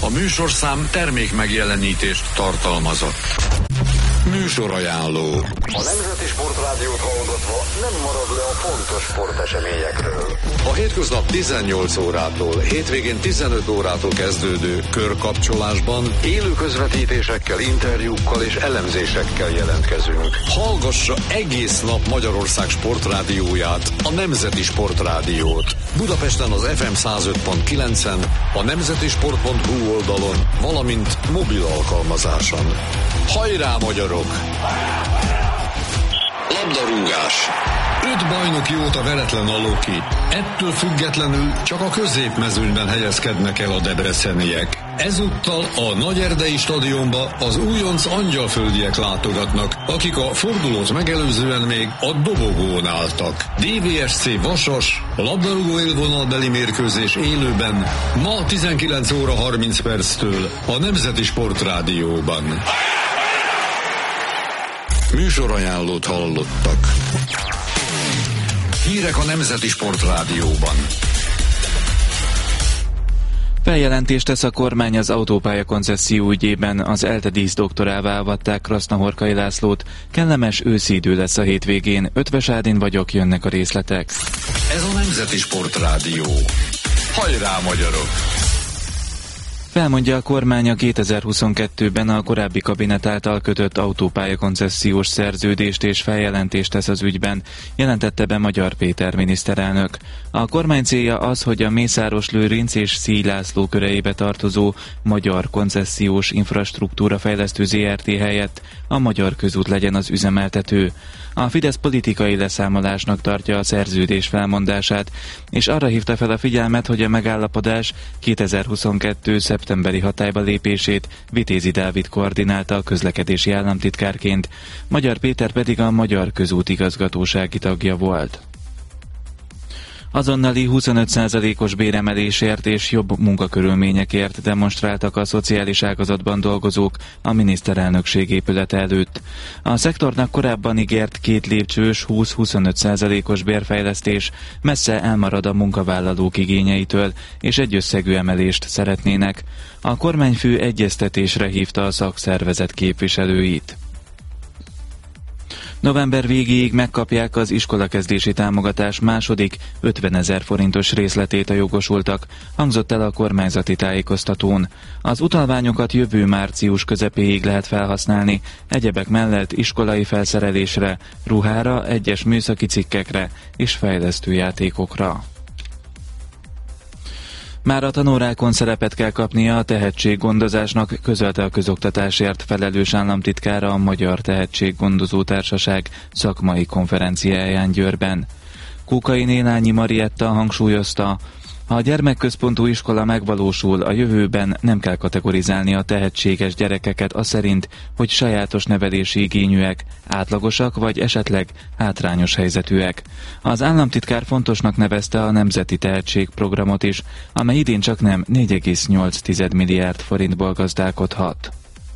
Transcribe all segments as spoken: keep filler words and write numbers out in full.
A műsorszám termék megjelenítést tartalmazott. Műsorajánló. A Nemzeti Sportrádiót hallgatva nem marad le a fontos sporteseményekről. A hétköznap tizennyolc órától, hétvégén tizenöt órától kezdődő körkapcsolásban élő közvetítésekkel, interjúkkal és elemzésekkel jelentkezünk. Hallgassa egész nap Magyarország sportrádióját, a Nemzeti Sportrádiót. Budapesten az ef em száz öt pont kilencen, a nemzetisport pont hu oldalon, valamint mobil alkalmazáson. Hajrá, magyarok! Labdarúgás. Öt bajnoki óta veretlen a Loki. Ettől függetlenül csak a középmezőnyben helyezkednek el a debreceniek. Ezúttal a Nagyerdei stadionba az újonc angyalföldiek látogatnak, akik a fordulót megelőzően még a dobogón álltak. dé vé es cé Vasas, labdarúgó élvonalbeli mérkőzés élőben ma tizenkilenc óra harminc perctől a Nemzeti Sportrádióban. Műsorajánlót hallottak. Hírek a Nemzeti Sportrádióban. Feljelentést tesz a kormány az autópálya koncesszió ügyében. Az ELTE díszdoktorává avatták Krasznahorkai Lászlót. Kellemes őszi idő lesz a hétvégén. Ötvös Ádin vagyok, jönnek a részletek. Ez a Nemzeti Sportrádió. Hajrá, magyarok! Felmondja a kormány a kétezer-huszonkettőben a korábbi kabinet által kötött autópálya koncesziós szerződést és feljelentést tesz az ügyben, jelentette be Magyar Péter miniszterelnök. A kormány célja az, hogy a Mészáros-Lőrinc és Szíj László köreibe tartozó Magyar Koncesziós Infrastruktúra Fejlesztő zé er té helyett a Magyar Közút legyen az üzemeltető. A Fidesz politikai leszámolásnak tartja a szerződés felmondását, és arra hívta fel a figyelmet, hogy a megállapodás kétezer-huszonkettő szeptemberi hatályba lépését Vitézi Dávid koordinálta a közlekedési államtitkárként, Magyar Péter pedig a Magyar Közút igazgatósági tagja volt. Azonnali huszonöt százalékos béremelésért és jobb munkakörülményekért demonstráltak a szociális ágazatban dolgozók a miniszterelnökség épülete előtt. A szektornak korábban ígért két lépcsős húsz-huszonöt százalékos bérfejlesztés messze elmarad a munkavállalók igényeitől, és egy összegű emelést szeretnének. A kormányfő egyeztetésre hívta a szakszervezet képviselőit. November végéig megkapják az iskolakezdési támogatás második ötvenezer forintos részletét a jogosultak, hangzott el a kormányzati tájékoztatón. Az utalványokat jövő március közepéig lehet felhasználni, egyebek mellett iskolai felszerelésre, ruhára, egyes műszaki cikkekre és fejlesztőjátékokra. Már a tanórákon szerepet kell kapnia a tehetséggondozásnak, közölte a közoktatásért felelős államtitkára a Magyar Tehetséggondozó Társaság szakmai konferenciáján Győrben. Kókai Nélányi Marietta hangsúlyozta, ha a gyermekközpontú iskola megvalósul, a jövőben nem kell kategorizálni a tehetséges gyerekeket az szerint, hogy sajátos nevelési igényűek, átlagosak vagy esetleg hátrányos helyzetűek. Az államtitkár fontosnak nevezte a Nemzeti Tehetségprogramot is, amely idén csaknem négy egész nyolc milliárd forintból gazdálkodhat.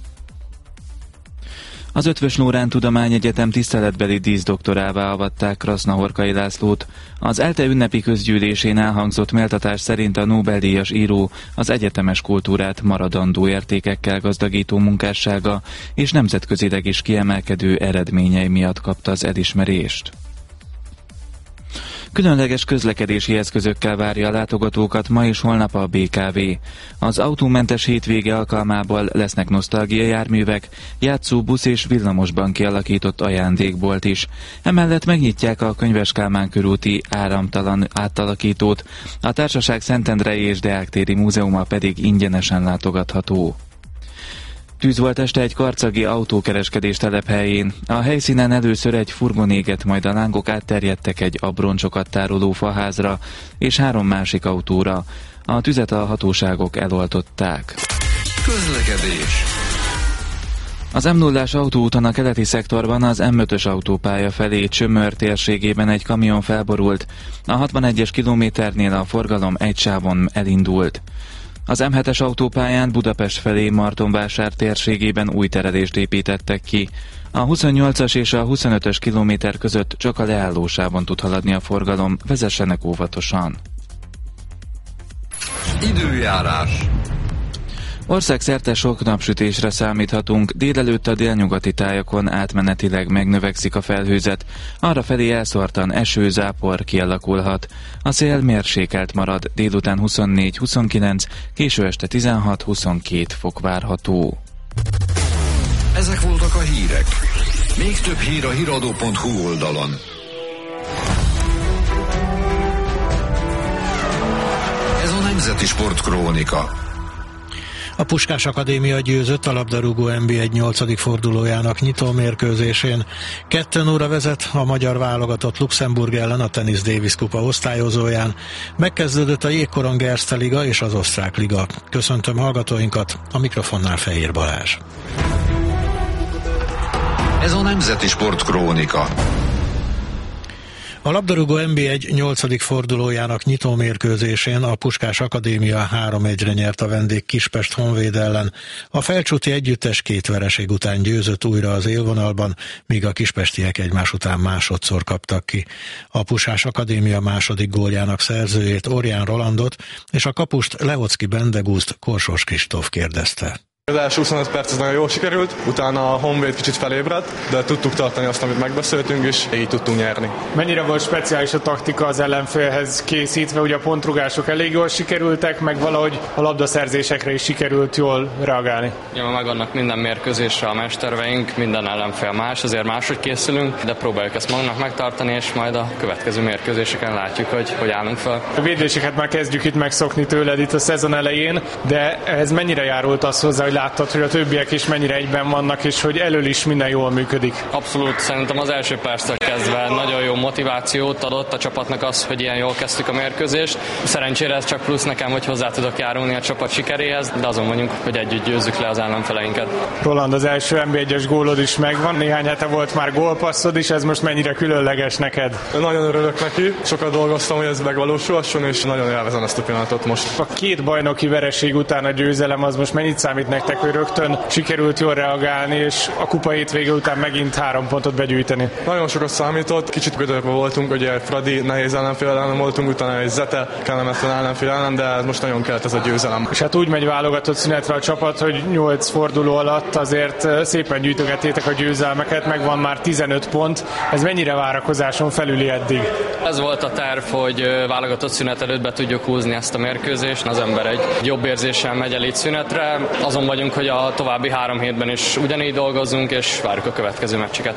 Az Eötvös Loránd Tudományegyetem tiszteletbeli díszdoktorává avatták Krasznahorkai Lászlót. Az ELTE ünnepi közgyűlésén elhangzott méltatás szerint a Nobel-díjas író az egyetemes kultúrát maradandó értékekkel gazdagító munkássága és nemzetközileg is kiemelkedő eredményei miatt kapta az elismerést. Különleges közlekedési eszközökkel várja a látogatókat ma és holnap a bé ká vé. Az autómentes hétvége alkalmából lesznek nosztalgiajárművek, játszóbusz és villamosban kialakított ajándékbolt is. Emellett megnyitják a Könyves Kálmán körúti áramtalan átalakítót, a társaság Szentendrei és Deák-téri múzeuma pedig ingyenesen látogatható. Tűz volt este egy karcagi autókereskedés telephelyén. A helyszínen először egy furgon égett, majd a lángok átterjedtek egy abroncsokat tároló faházra és három másik autóra. A tüzet a hatóságok eloltották. Közlekedés. Az em nullás autóúton a keleti szektorban az em ötös autópálya felé Csömör térségében egy kamion felborult. A hatvanegyes kilométernél a forgalom egy sávon elindult. Az em hetes autópályán Budapest felé Martonvásár térségében új terelést építettek ki. A huszonnyolcas és a huszonötös kilométer között csak a leállósávon tud haladni a forgalom, vezessenek óvatosan. Időjárás. Országszerte sok napsütésre számíthatunk, délelőtt a délnyugati tájakon átmenetileg megnövekszik a felhőzet, arrafelé elszórtan eső, zápor kialakulhat. A szél mérsékelt marad, délután huszonnégy-huszonkilenc, késő este tizenhat-huszonkét fok várható. Ezek voltak a hírek. Még több hír a híradó pont hu oldalon. Ez a Nemzeti Sport Krónika. A Puskás Akadémia győzött a labdarúgó en bé egy nyolcadik fordulójának nyitó mérkőzésén. Kettő óra vezet a magyar válogatott Luxemburg ellen a Tennis Davis kupa osztályozóján. Megkezdődött a Jégkorong Erste Liga és az Osztrák Liga. Köszöntöm hallgatóinkat, a mikrofonnál Fehér Balázs. Ez a Nemzeti Sport Krónika. A labdarúgó en bé egy nyolcadik fordulójának nyitó mérkőzésén a Puskás Akadémia három egyre nyert a vendég Kispest Honvéd ellen. A felcsúti együttes két vereség után győzött újra az élvonalban, míg a kispestiek egymás után másodszor kaptak ki. A Puskás Akadémia második góljának szerzőjét, Orján Rolandot, és a kapust Lehocki Bendegúzt Korsós Kristóf kérdezte. Az első huszonöt perc ez nagyon jól sikerült, utána a Honvéd kicsit felébredt, de tudtuk tartani azt, amit megbeszéltünk, és így tudtunk nyerni. Mennyire volt speciális a taktika az ellenfélhez készítve, ugye a pontrugások elég jól sikerültek, meg valahogy a labdaszerzésekre is sikerült jól reagálni? Ja, megvannak minden mérkőzésre a mesterveink, minden ellenfél más, azért máshogy készülünk, de próbáljuk ezt magunknak megtartani, és majd a következő mérkőzéseken látjuk, hogy hogy állunk fel. A védéseket már kezdjük itt megszokni tőled itt a szezon elején, de ehhez mennyire járult az hozzá, hogy láttad, hogy a többiek is mennyire egyben vannak, és hogy elől is minden jól működik? Abszolút, szerintem az első perctől kezdve nagyon jó motivációt adott a csapatnak az, hogy ilyen jól kezdtük a mérkőzést. Szerencsére ez csak plusz nekem, hogy hozzá tudok járulni a csapat sikeréhez, de azon vagyunk, hogy együtt győzzük le az ellenfeleinket. Roland, az első en bé egyes gólod is megvan, néhány hete volt már gólpasszod is, ez most mennyire különleges neked? Nagyon örülök neki, sokat dolgoztam, hogy ez megvalósulhasson, és nagyon élvezem ezt a pillanatot most. A két bajnoki vereség után a győzelem az most mennyit számít nektek, hogy rögtön sikerült jól reagálni, és a kupa hétvége után megint három pontot begyűjteni? Nagyon sokat számított, kicsit gödörbe voltunk, ugye Fradi nehéz ellenfél ellen voltunk, utána egy Zete kellemetlen ellenfél ellen, de most nagyon kellett ez a győzelem. És hát úgy megy válogatott szünetre a csapat, hogy nyolc forduló alatt azért szépen gyűjtögettétek a győzelmeket, megvan már tizenöt pont. Ez mennyire várakozáson felüli eddig? Ez volt a terv, hogy válogatott szünet előtt be tudjuk húzni ezt a mérkőzést. Az ember egy jobb érzéssel megy el itt szünetre. Azon vagyunk, hogy a további három hétben is ugyanígy dolgozzunk, és várjuk a következő meccseket.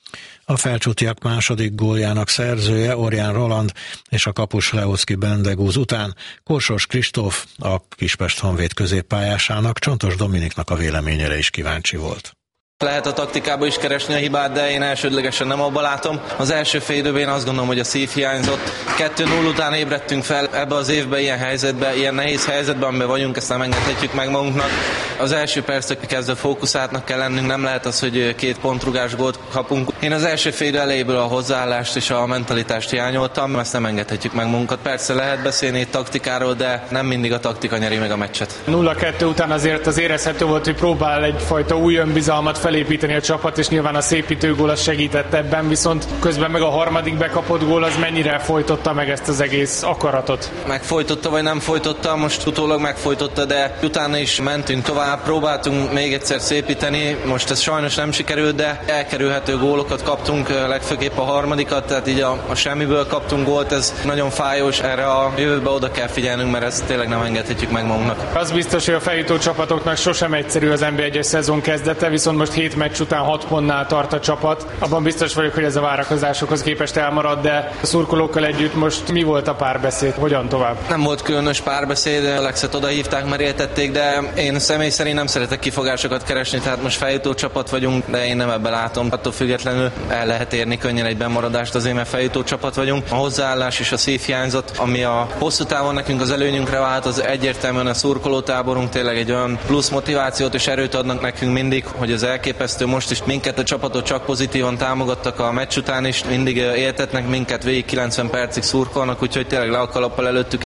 A felcsútiak második góljának szerzője Orján Roland és a kapus Lehocki Bendegúz után Korsós Kristóf, a Kispest Honvéd középpályásának, Csontos Dominiknak a véleményére is kíváncsi volt. Lehet a taktikába is keresni a hibát, de én elsődlegesen nem abba látom. Az első fél időben én azt gondolom, hogy a szív hiányzott. kettő null után ébredtünk fel ebbe az évbe, ilyen helyzetbe, ilyen nehéz helyzetben, amiben vagyunk, ezt nem engedhetjük meg magunknak. Az első perctől kezdve fókuszáltnak kell lennünk, nem lehet az, hogy két pontrugás gólt kapunk. Én az első fél idő elejéből a hozzáállást és a mentalitást hiányoltam, ezt nem engedhetjük meg magunkat. Persze lehet beszélni itt taktikáról, de nem mindig a taktika nyeri meg a meccset. nulla kettő után azért az érezhető volt, hogy próbál egyfajta új önbizalmat felépíteni a csapat, és nyilván a szépítő gól az segített ebben, viszont közben meg a harmadik bekapott gól az mennyire folytotta meg ezt az egész akaratot? Megfojtotta vagy nem folytotta, most utólag megfojtotta, de utána is mentünk tovább, próbáltunk még egyszer szépíteni, most ez sajnos nem sikerült, de elkerülhető gólokat kaptunk, legfőképp a harmadikat, tehát így a, a semmiből kaptunk gólt, ez nagyon fájós, erre a jövőbe oda kell figyelnünk, mert ezt tényleg nem engedhetjük meg magunknak. Az biztos, hogy a feljutó csapatoknak sosem egyszerű az en bé egyes szezon kezdete, viszont most hét meccs után hat pontnál tart a csapat. Abban biztos vagyok, hogy ez a várakozásokhoz képest elmarad, de a szurkolókkal együtt most mi volt a párbeszéd? Hogyan tovább? Nem volt különös párbeszéd, Alexet oda hívták, mert értették, de én személy szerint nem szeretek kifogásokat keresni, tehát most feljutó csapat vagyunk, de én nem ebbe látom. Attól függetlenül el lehet érni könnyen egy bemaradást, azért mert feljutó csapat vagyunk. A hozzáállás és a szív hiányzott, ami a hosszú távon nekünk az előnyünkre vált, az egyértelműen a szurkolótáborunk tényleg egy olyan plusz motivációt és erőt adnak nekünk mindig, hogy az elképesztő. Most is minket a csapatot csak pozitívan támogattak a meccs után is, mindig éltetnek minket, végig kilencven percig szurkolnak, úgyhogy tényleg le a kalappal előttük.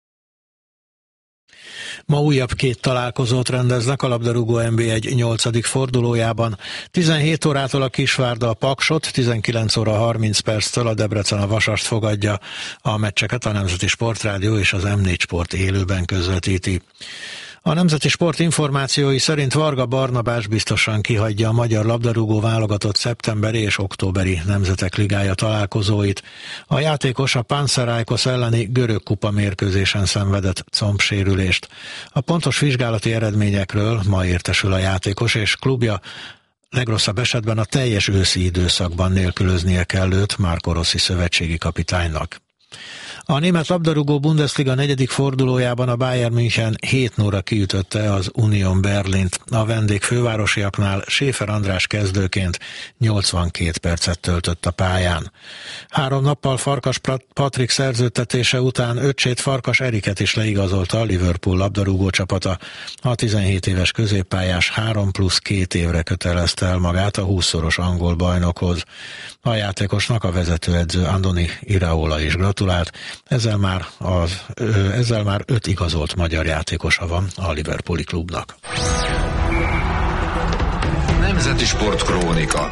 Ma újabb két találkozót rendeznek a labdarúgó en bé egy nyolcadik fordulójában. tizenhét órától a Kisvárda a Paksot, tizenkilenc óra harminc perctől a Debrecen a Vasast fogadja. A meccseket a Nemzeti Sportrádió és az em négy Sport élőben közvetíti. A Nemzeti Sport információi szerint Varga Barnabás biztosan kihagyja a magyar labdarúgó válogatott szeptemberi és októberi Nemzetek Ligája találkozóit. A játékos a Panathinaikos elleni görög kupa mérkőzésen szenvedett combsérülést. A pontos vizsgálati eredményekről ma értesül a játékos, és klubja legrosszabb esetben a teljes őszi időszakban nélkülöznie kell őt Marco Rossi szövetségi kapitánynak. A német labdarúgó Bundesliga negyedik fordulójában a Bayern München hét nulla kiütötte az Union Berlint. A vendég fővárosiaknál Schäfer András kezdőként nyolcvankét percet töltött a pályán. Három nappal Farkas Patrik szerződtetése után öccsét Farkas Eriket is leigazolta a Liverpool labdarúgó csapata. A tizenhét éves középpályás három plusz két évre kötelezte el magát a húszszoros angol bajnokhoz. A játékosnak a vezetőedző Andoni Iraola is gratulált. Ezzel már, az, ezzel már öt igazolt magyar játékosa van a Liverpooli klubnak. Nemzeti Sport Krónika.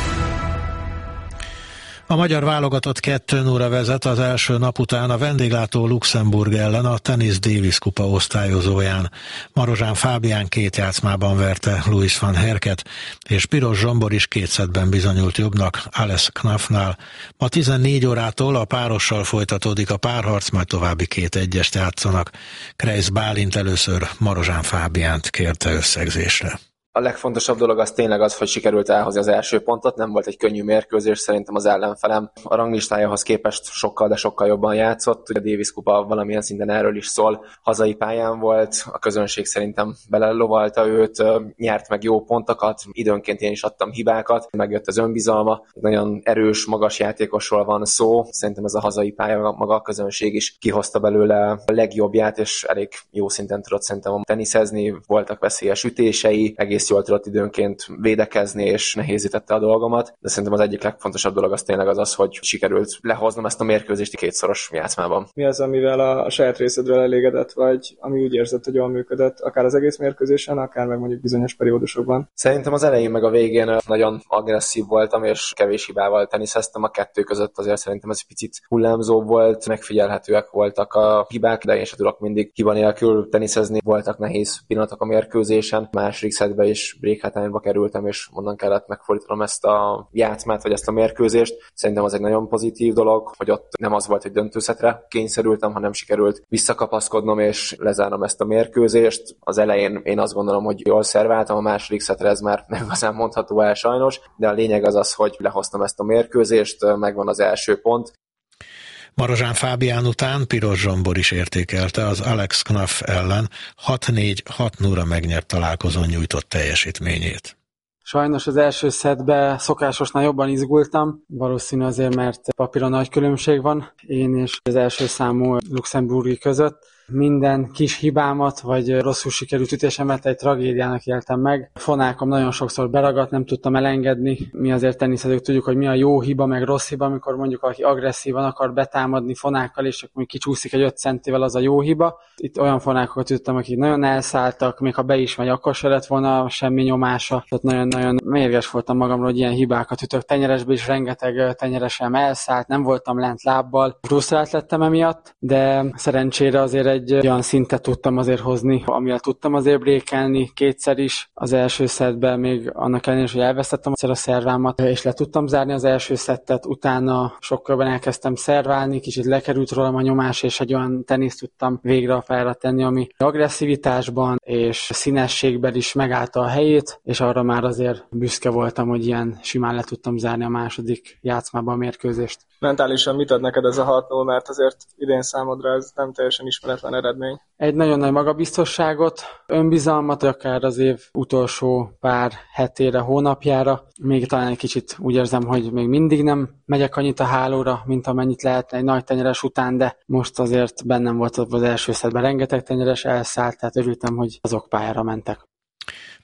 A magyar válogatott kettő nulla vezet az első nap után a vendéglátó Luxemburg ellen a Tennis Davis kupa osztályozóján. Marozsán Fábián két játszmában verte Louis van Herket, és Piros Zsombor is két szettben bizonyult jobbnak Ales Knafnál. Ma tizennégy órától a párossal folytatódik a párharc, majd további két egyest játszanak. Kreisz Bálint először Marozsán Fábiánt kérte összegzésre. A legfontosabb dolog az tényleg az, hogy sikerült elhozni az első pontot, nem volt egy könnyű mérkőzés, szerintem az ellenfelem a ranglistájához képest sokkal, de sokkal jobban játszott. Ugye a Davis kupa valamilyen szinten erről is szól, hazai pályán volt, a közönség szerintem belelovalta őt, nyert meg jó pontokat, időnként én is adtam hibákat, megjött az önbizalma, nagyon erős, magas játékosról van szó, szerintem ez a hazai pálya, maga a közönség is kihozta belőle a legjobbját, és elég jó szinten tudott szerintem teniszezni, voltak veszélyes ütései, egész jól tudott időnként védekezni, és nehézítette a dolgomat, de szerintem az egyik legfontosabb dolog az tényleg az az, hogy sikerült lehoznom ezt a mérkőzést kétszoros játszmában. Mi az, amivel a, a saját részedről elégedett vagy, ami úgy érzed, hogy jól működött, akár az egész mérkőzésen, akár meg mondjuk bizonyos periódusokban? Szerintem az elején meg a végén nagyon agresszív voltam, és kevés hibával teniszeztem, a kettő között azért szerintem ez picit hullámzó volt, megfigyelhetőek voltak a hibák, de én sem tudok mindig hiba nélkül teniszezni, voltak nehéz pillanatok a mérkőzésen, második szettben is break hátrányba kerültem, és onnan kellett megfordítanom ezt a játszmát, vagy ezt a mérkőzést. Szerintem az egy nagyon pozitív dolog, hogy ott nem az volt, hogy döntőszetre kényszerültem, hanem sikerült visszakapaszkodnom, és lezárnom ezt a mérkőzést. Az elején én azt gondolom, hogy jól szerváltam, a második szetre ez már nem igazán mondható el sajnos, de a lényeg az az, hogy lehoztam ezt a mérkőzést, megvan az első pont. Marozsán Fábián után Piros Zsombor is értékelte az Alex Knaf ellen hat négy hat nulla megnyert találkozón nyújtott teljesítményét. Sajnos az első szettben szokásosnál jobban izgultam, valószínű azért, mert papíron nagy különbség van én és az első számú luxemburgi között. Minden kis hibámat, vagy rosszul sikerült ütésemet egy tragédiának éltem meg. Fonákom nagyon sokszor beragadt, nem tudtam elengedni. Mi azért teniszezők tudjuk, hogy mi a jó hiba, meg rossz hiba, amikor mondjuk aki agresszívan akar betámadni fonákkal, és akkor kicsúszik egy öt centivel, az a jó hiba. Itt olyan fonákokat tudtam, akik nagyon elszálltak, még ha be is megy, akkor se lett volna semmi nyomása. Tehát nagyon-nagyon mérges voltam magamról, hogy ilyen hibákat ütök. Tenyeresbe is rengeteg tenyeresem elszállt, nem voltam lent lábbal. Frusztrált lettem emiatt, de szerencsére azért egy egy olyan szintet tudtam azért hozni, amivel tudtam azért brékelni kétszer is. Az első szettben még annak ellenére, hogy elvesztettem a szervámat, és le tudtam zárni az első szettet, utána sokkal elkezdtem szerválni, kicsit lekerült rólam a nyomás, és egy olyan teniszt tudtam végre a pályára tenni, ami agresszivitásban és színességben is megállta a helyét, és arra már azért büszke voltam, hogy ilyen simán le tudtam zárni a második játszmában a mérkőzést. Mentálisan mit ad neked ez a hat null, mert azért idén számodra ez nem teljesen ismeretlen eredmény? Egy nagyon nagy magabiztosságot, önbizalmat, akár az év utolsó pár hetére, hónapjára. Még talán egy kicsit úgy érzem, hogy még mindig nem megyek annyit a hálóra, mint amennyit lehetne egy nagy tenyeres után, de most azért bennem volt az első szettben rengeteg tenyeres elszállt, tehát örültem, hogy azok pályára mentek.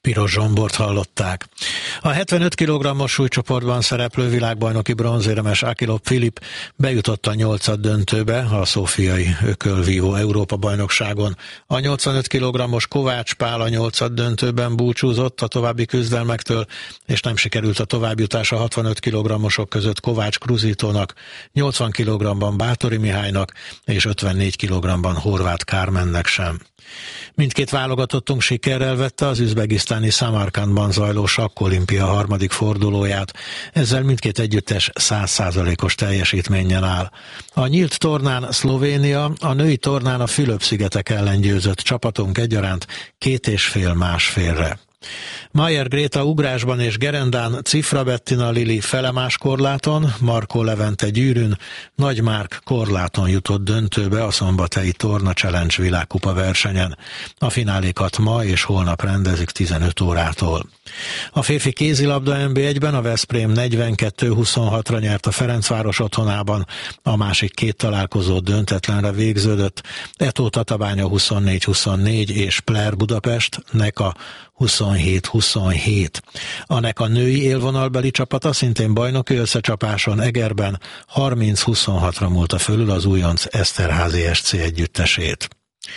Piros Zsombort hallották. A hetvenöt kilogrammos súlycsoportban szereplő világbajnoki bronzéremes Akilov Filip bejutott a nyolcad döntőbe a szófiai ökölvívó Európa-bajnokságon. A nyolcvanöt kilogrammos Kovács Pál a nyolcad döntőben búcsúzott a további küzdelmektől, és nem sikerült a továbbjutás a hatvanöt kilogrammosok között Kovács Kruzítónak, nyolcvan kilogramban Bátori Mihálynak és ötvennégy kilogramban Horváth Kármennek sem. Mindkét válogatottunk sikerrel vette az üzbegisztáni Szamarkandban zajló sakkolimpia harmadik fordulóját, ezzel mindkét együttes száz százalékos teljesítménnyel áll. A nyílt tornán Szlovénia, a női tornán a Fülöp-szigetek ellen győzött csapatunk egyaránt két és fél másfélre. Mayer Gréta ugrásban és gerendán, Cifra Bettina Lili felemás korláton, Markó Levente gyűrűn, Nagy Márk korláton jutott döntőbe a szombathelyi Torna Challenge világkupa versenyen. A finálékat ma és holnap rendezik tizenöt órától. A férfi kézilabda en bé egyben a Veszprém negyvenkettő huszonhatra nyert a Ferencváros otthonában, a másik két találkozó döntetlenre végződött, Etó Tatabánya huszonnégy huszonnégy és Pler Budapest Neka huszonhét huszonhét. A Neka női élvonalbeli csapata szintén bajnoki összecsapáson Egerben harminc huszonhatra múlta fölül az újonc Eszterházi es cé együttesét.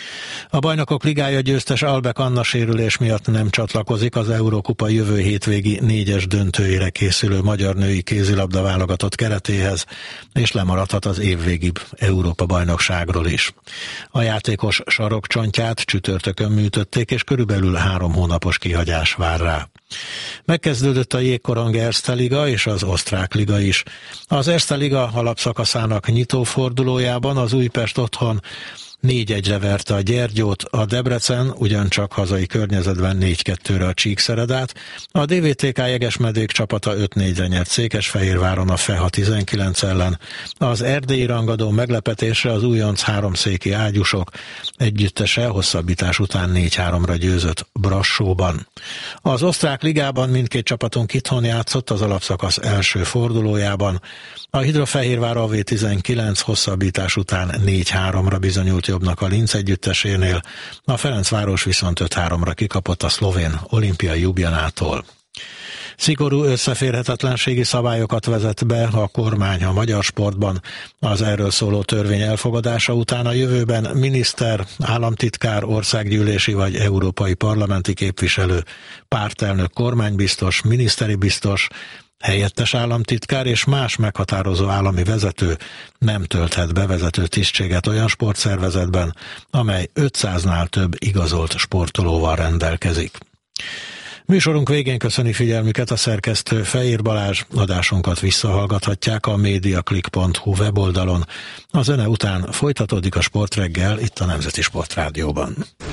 A Bajnokok Ligája győztes Albek Anna sérülés miatt nem csatlakozik az Eurókupa jövő hétvégi négyes döntőjére készülő magyar női kézilabda válogatott keretéhez, és lemaradhat az évvégi Európa-bajnokságról is. A játékos sarokcsontját csütörtökön műtötték, és körülbelül három hónapos kihagyás vár rá. Megkezdődött a Jégkorong Erste Liga és az Osztrák Liga is. Az Erste Liga alapszakaszának nyitófordulójában az Újpest otthon négy egyre verte a Gyergyót, a Debrecen ugyancsak hazai környezetben négy kettőre a Csíkszeredát, a dé vé té ká Jegesmedvék csapata öt négyre nyert Székesfehérváron a Feha tizenkilenc ellen, az erdélyi rangadó meglepetésre az újonc háromszéki Ágyusok együttese hosszabbítás után négy háromra győzött Brassóban. Az Osztrák Ligában mindkét csapatunk itthon játszott az alapszakasz első fordulójában, a Hidrofehérvár á vé tizenkilenc hosszabbítás után négy háromra bizonyult jobbnak a Linz együttesénél, a Ferencváros viszont öt háromra kikapott a szlovén olimpiai Ljubljanától. Szigorú összeférhetetlenségi szabályokat vezet be a kormány a magyar sportban. Az erről szóló törvény elfogadása után a jövőben miniszter, államtitkár, országgyűlési vagy európai parlamenti képviselő, pártelnök, kormánybiztos, miniszteri biztos, helyettes államtitkár és más meghatározó állami vezető nem tölthet be vezető tisztséget olyan sportszervezetben, amely ötszáznál több igazolt sportolóval rendelkezik. Műsorunk végén köszöni figyelmüket a szerkesztő Fejér Balázs, adásunkat visszahallgathatják a mediaclick pont hu weboldalon. A zene után folytatódik a Sportreggel itt a Nemzeti Sportrádióban.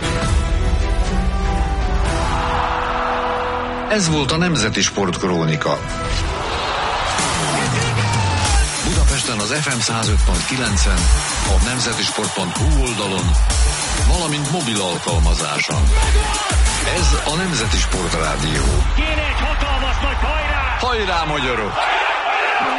Ez volt a Nemzeti Sportkrónika. Budapesten az ef em száz öt pont kilencen, a nemzetisport pont hu oldalon, valamint mobil alkalmazáson. Ez a Nemzeti Sportrádió. Kéne egy hatalmas nagy hajrá! Hajrá, magyarok!